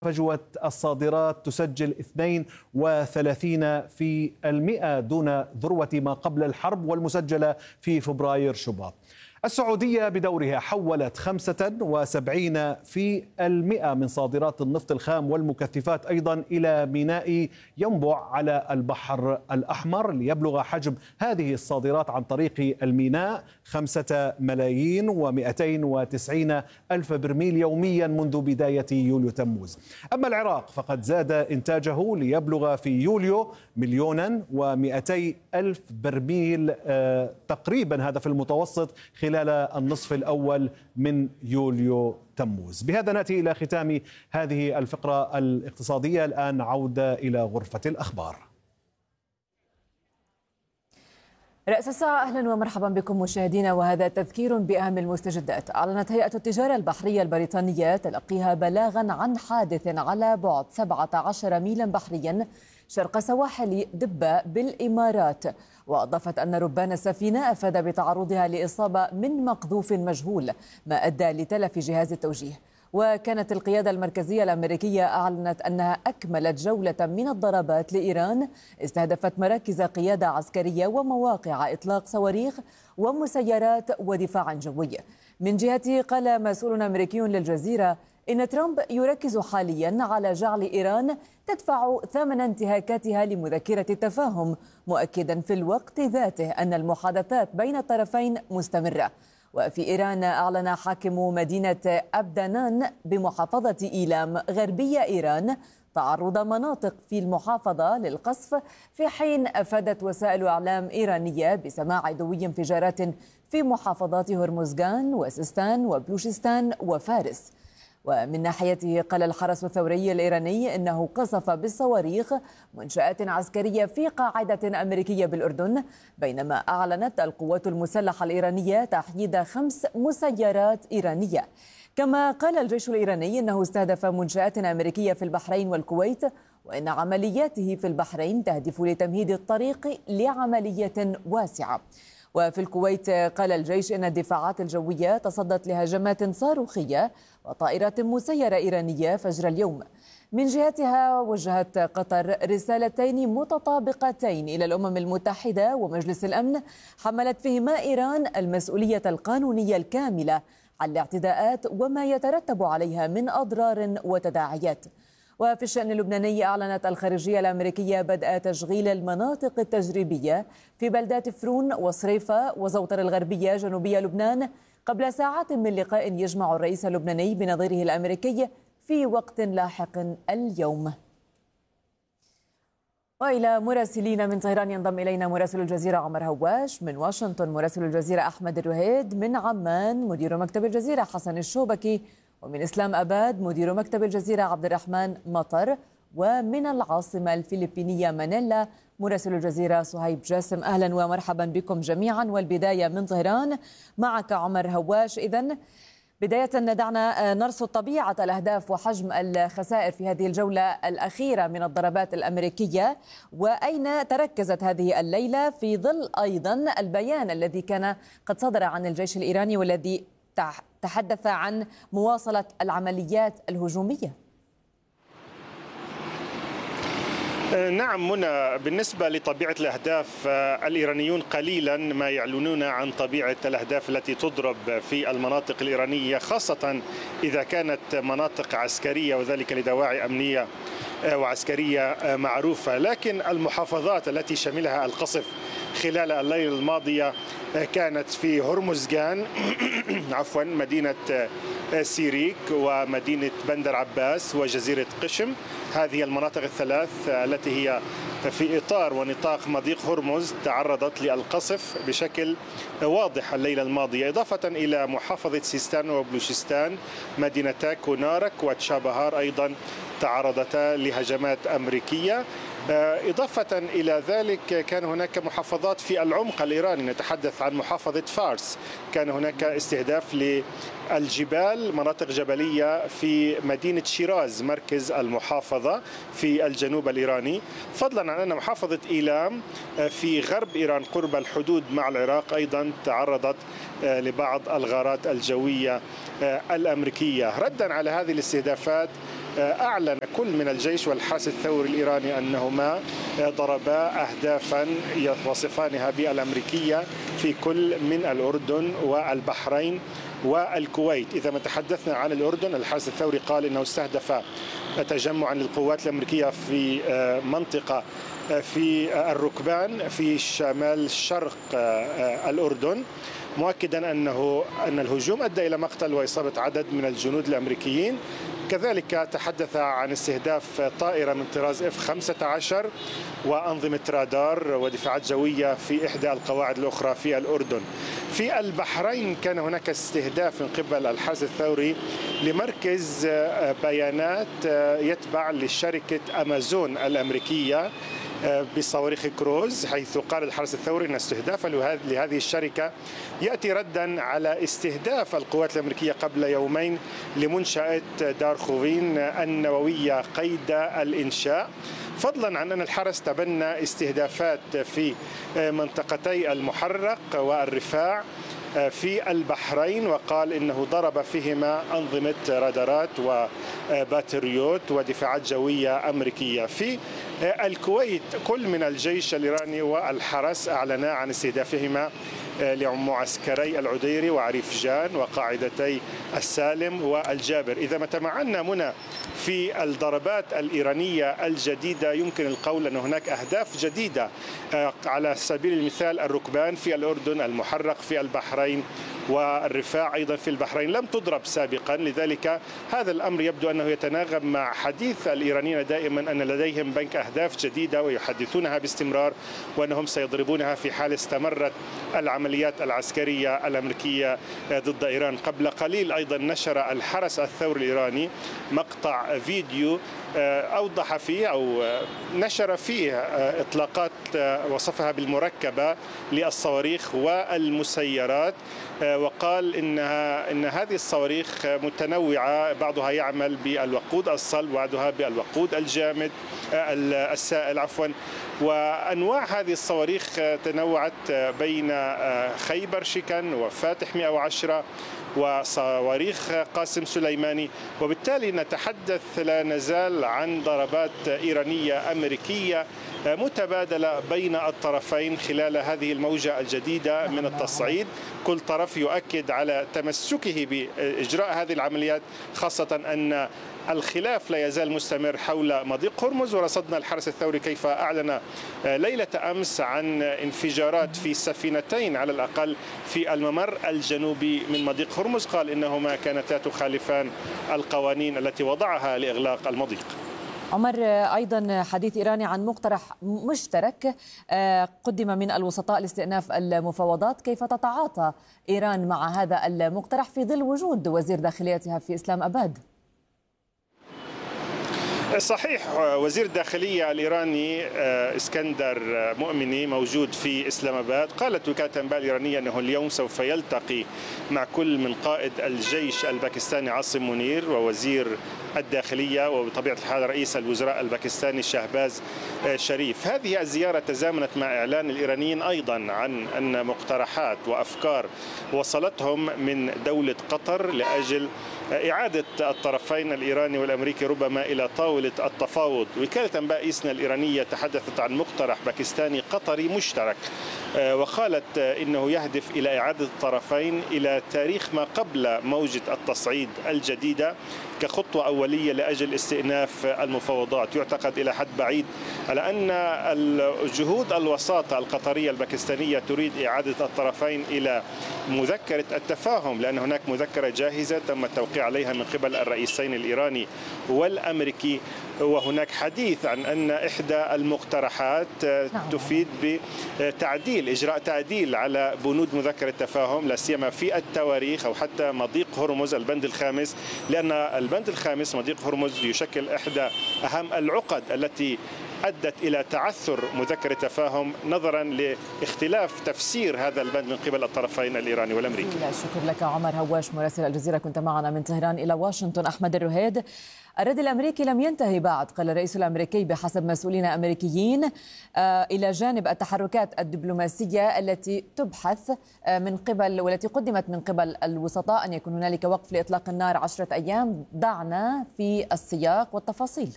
فجوة الصادرات تسجل 32% دون ذروة ما قبل الحرب والمسجلة في فبراير شباط. السعودية بدورها حولت 75% من صادرات النفط الخام والمكثفات أيضا إلى ميناء ينبع على البحر الأحمر، ليبلغ حجم هذه الصادرات عن طريق الميناء 5,290,000 برميل يوميا منذ بداية يوليو تموز. أما العراق فقد زاد إنتاجه ليبلغ في يوليو 1,200,000 برميل تقريبا، هذا في المتوسط خلال النصف الأول من يوليو تموز. بهذا نأتي إلى ختام هذه الفقرة الاقتصادية. الآن عودة إلى غرفة الأخبار. رأس الساعة، أهلا ومرحبا بكم مشاهدينا، وهذا تذكير بأهم المستجدات. أعلنت هيئة التجارة البحرية البريطانية تلقيها بلاغا عن حادث على بعد 17 ميلا بحريا شرق سواحل دبة بالإمارات، وأضافت أن ربان السفينة أفاد بتعرضها لإصابة من مقذوف مجهول، ما أدى لتلف جهاز التوجيه. وكانت القيادة المركزية الأمريكية أعلنت أنها أكملت جولة من الضربات لإيران استهدفت مراكز قيادة عسكرية ومواقع إطلاق صواريخ ومسيرات ودفاع جوي. من جهته قال مسؤول أمريكي للجزيرة إن ترامب يركز حاليا على جعل إيران تدفع ثمن انتهاكاتها لمذكرة التفاهم، مؤكدا في الوقت ذاته أن المحادثات بين الطرفين مستمرة. وفي إيران أعلن حاكم مدينة أبدانان بمحافظة إيلام غربية إيران تعرض مناطق في المحافظة للقصف، في حين أفادت وسائل إعلام إيرانية بسماع دوي انفجارات في محافظات هرمزغان وسيستان وبلوشستان وفارس. ومن ناحيته قال الحرس الثوري الإيراني إنه قصف بالصواريخ منشآت عسكرية في قاعدة أمريكية بالأردن، بينما أعلنت القوات المسلحة الإيرانية تحييد 5 مسيرات إيرانية. كما قال الجيش الإيراني إنه استهدف منشآت أمريكية في البحرين والكويت، وإن عملياته في البحرين تهدف لتمهيد الطريق لعملية واسعة. وفي الكويت قال الجيش إن الدفاعات الجوية تصدت لهجمات صاروخية وطائرات مسيرة إيرانية فجر اليوم. من جهتها وجهت قطر رسالتين متطابقتين إلى الأمم المتحدة ومجلس الأمن حملت فيهما إيران المسؤولية القانونية الكاملة عن الاعتداءات وما يترتب عليها من أضرار وتداعيات. وفي الشأن اللبناني أعلنت الخارجية الأمريكية بدء تشغيل المناطق التجريبية في بلدات فرون وصريفة وزوطر الغربية جنوبية لبنان قبل ساعات من لقاء يجمع الرئيس اللبناني بنظيره الأمريكي في وقت لاحق اليوم. وإلى مراسلين من طهران ينضم إلينا مراسل الجزيرة عمر هواش، من واشنطن مراسل الجزيرة أحمد الرهيد، من عمان مدير مكتب الجزيرة حسن الشوبكي، ومن إسلام أباد مدير مكتب الجزيرة عبد الرحمن مطر، ومن العاصمة الفلبينية مانيلا مراسل الجزيرة صهيب جاسم. أهلا ومرحبا بكم جميعا، والبداية من طهران معك عمر هواش. إذن بداية دعنا نرصد طبيعة الأهداف وحجم الخسائر في هذه الجولة الأخيرة من الضربات الأمريكية، وأين تركزت هذه الليلة في ظل أيضا البيان الذي كان قد صدر عن الجيش الإيراني والذي تحدث عن مواصلة العمليات الهجومية. نعم منى، بالنسبة لطبيعة الأهداف الإيرانيون قليلا ما يعلنون عن طبيعة الأهداف التي تضرب في المناطق الإيرانية، خاصة إذا كانت مناطق عسكرية وذلك لدواعي أمنية وعسكرية معروفة. لكن المحافظات التي شملها القصف خلال الليلة الماضية كانت في هرمزغان عفوا مدينة سيريك ومدينة بندر عباس وجزيرة قشم. هذه المناطق الثلاث التي هي في إطار ونطاق مضيق هرمز تعرضت للقصف بشكل واضح الليلة الماضية، إضافة إلى محافظة سيستان وبلوشستان، مدينتا كونارك وتشابهار أيضا تعرضتا لهجمات أمريكية. إضافة إلى ذلك كان هناك محافظات في العمق الإيراني، نتحدث عن محافظة فارس، كان هناك استهداف للجبال، مناطق جبلية في مدينة شيراز مركز المحافظة في الجنوب الإيراني، فضلا عن أن محافظة إيلام في غرب إيران قرب الحدود مع العراق أيضا تعرضت لبعض الغارات الجوية الأمريكية. ردا على هذه الاستهدافات أعلن كل من الجيش والحرس الثوري الإيراني أنهما ضربا أهدافا يوصفانها بالأمريكية في كل من الأردن والبحرين والكويت. إذا ما تحدثنا عن الأردن، الحرس الثوري قال إنه استهدف تجمعا للقوات الأمريكية في منطقة في الركبان في شمال شرق الأردن، مؤكدا أن الهجوم أدى إلى مقتل وإصابة عدد من الجنود الأمريكيين. كذلك تحدث عن استهداف طائرة من طراز F-15 وأنظمة رادار ودفاعات جوية في إحدى القواعد الأخرى في الأردن. في البحرين كان هناك استهداف من قبل الحرس الثوري لمركز بيانات يتبع لشركة أمازون الأمريكية بصواريخ كروز، حيث قال الحرس الثوري أن استهدافا لهذه الشركة يأتي ردا على استهداف القوات الأمريكية قبل يومين لمنشأة دار خوفين النووية قيد الإنشاء، فضلا عن أن الحرس تبنى استهدافات في منطقتي المحرق والرفاع في البحرين، وقال إنه ضرب فيهما أنظمة رادارات وباتريوت ودفاعات جوية أمريكية. في الكويت كل من الجيش الإيراني والحرس أعلنا عن استهدافهما لمعسكري العديري وعريفجان وقاعدتي السالم والجابر. إذا ما تمعنا منى في الضربات الإيرانية الجديدة، يمكن القول أن هناك أهداف جديدة، على سبيل المثال الركبان في الأردن، المحرق في البحرين، والرفاع أيضا في البحرين لم تضرب سابقا. لذلك هذا الأمر يبدو أنه يتناغم مع حديث الإيرانيين دائما أن لديهم بنك أهداف جديدة ويحدثونها باستمرار، وأنهم سيضربونها في حال استمرت العمليات العسكرية الأمريكية ضد إيران. قبل قليل أيضا نشر الحرس الثوري الإيراني مقطع فيديو أوضح فيه أو نشر فيه إطلاقات وصفها بالمركبة للصواريخ والمسيرات، وقال إن هذه الصواريخ متنوعة، بعضها يعمل بالوقود الصلب وبعضها بالوقود الجامد السائل عفوا. وأنواع هذه الصواريخ تنوعت بين خيبر شكن وفاتح 110 وصواريخ قاسم سليماني، وبالتالي نتحدث لا نزال عن ضربات إيرانية أمريكية متبادلة بين الطرفين خلال هذه الموجة الجديدة من التصعيد. كل طرف يؤكد على تمسكه بإجراء هذه العمليات، خاصة أن الخلاف لا يزال مستمر حول مضيق هرمز. ورصدنا الحرس الثوري كيف أعلن ليلة أمس عن انفجارات في سفينتين على الأقل في الممر الجنوبي من مضيق هرمز، قال إنهما كانتا تخالفان القوانين التي وضعها لإغلاق المضيق. عمر، أيضا حديث إيراني عن مقترح مشترك قدم من الوسطاء لاستئناف المفاوضات، كيف تتعاطى إيران مع هذا المقترح في ظل وجود وزير داخليتها في إسلام أباد؟ صحيح، وزير الداخلية الإيراني اسكندر مؤمني موجود في إسلام آباد. قالت وكالة الأنباء الإيرانية أنه اليوم سوف يلتقي مع كل من قائد الجيش الباكستاني عاصم منير ووزير الداخلية وبطبيعة الحال رئيس الوزراء الباكستاني شهباز شريف. هذه الزيارة تزامنت مع إعلان الإيرانيين أيضا عن أن مقترحات وأفكار وصلتهم من دولة قطر لأجل إعادة الطرفين الإيراني والأمريكي ربما إلى طاولة التفاوض. وكالة أنباء إسنا الإيرانية تحدثت عن مقترح باكستاني قطري مشترك، وقالت إنه يهدف إلى إعادة الطرفين إلى تاريخ ما قبل موجة التصعيد الجديدة كخطوة أولية لأجل استئناف المفاوضات. يعتقد إلى حد بعيد على أن الجهود الوساطة القطرية الباكستانية تريد إعادة الطرفين إلى مذكرة التفاهم، لأن هناك مذكرة جاهزة تم التوقيع عليها من قبل الرئيسين الإيراني والأمريكي، وهناك حديث عن أن إحدى المقترحات تفيد بتعديل إجراء تعديل على بنود مذكرة التفاهم، لا سيما في التواريخ أو حتى مضيق هرمز البند الخامس، لأن البند الخامس مضيق هرمز يشكل إحدى أهم العقد التي أدت إلى تعثر مذكرة تفاهم نظرا لاختلاف تفسير هذا البند من قبل الطرفين الإيراني والأمريكي. شكرا لك عمر هواش مراسل الجزيرة، كنت معنا من طهران إلى واشنطن. أحمد الرهيد، الرد الأمريكي لم ينتهي بعد، قال الرئيس الأمريكي بحسب مسؤولين أمريكيين، إلى جانب التحركات الدبلوماسية التي تبحث من قبل والتي قدمت من قبل الوسطاء أن يكون هنالك وقف لإطلاق النار 10 أيام. ضعنا في السياق والتفاصيل.